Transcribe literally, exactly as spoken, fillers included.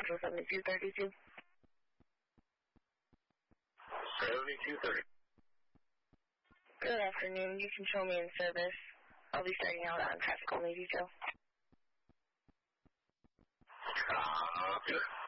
Central seventy-two thirty-two. seventy-two thirty. Good afternoon. You can show me in service. I'll be starting out on traffic only detail. Uh, okay.